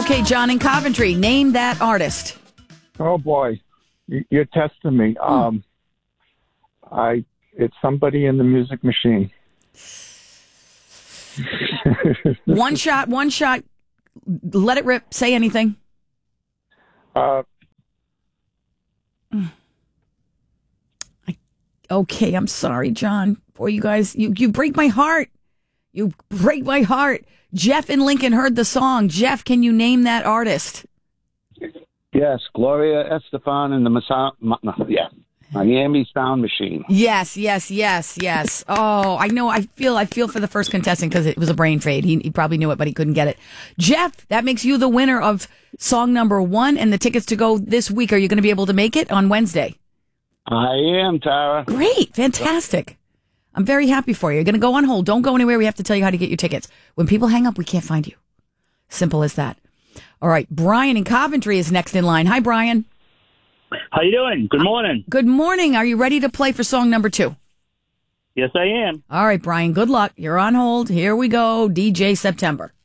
Okay, John in Coventry, name that artist. Oh boy, you're testing me. It's somebody in the Music Machine. One shot. Let it rip. Say anything. Okay, I'm sorry, John. Boy, you guys, you break my heart. You break my heart. Jeff in Lincoln heard the song. Jeff, can you name that artist? Yes, Gloria Estefan and the Miami Sound Machine. Yes. Oh, I know. I feel for the first contestant because it was a brain fade. He probably knew it, but he couldn't get it. Jeff, that makes you the winner of song number 1 and the tickets to go this week. Are you going to be able to make it on Wednesday? I am, Tara. Great. Fantastic. I'm very happy for you. You're going to go on hold. Don't go anywhere. We have to tell you how to get your tickets. When people hang up, we can't find you. Simple as that. All right. Brian in Coventry is next in line. Hi, Brian. How you doing? Good morning. Good morning. Are you ready to play for song number 2? Yes, I am. All right, Brian. Good luck. You're on hold. Here we go. DJ September.